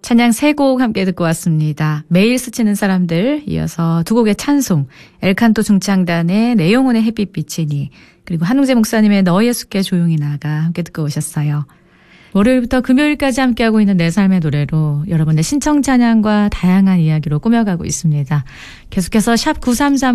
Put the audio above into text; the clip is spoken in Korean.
찬양 세 곡 함께 듣고 왔습니다. 매일 스치는 사람들, 이어서 두 곡의 찬송, 엘칸토 중창단의 내 영혼의 햇빛비치니, 그리고 한웅재 목사님의 너의 숲께 조용히 나가 함께 듣고 오셨어요. 월요일부터 금요일까지 함께하고 있는 내 삶의 노래로 여러분의 신청 찬양과 다양한 이야기로 꾸며가고 있습니다. 계속해서 샵 9330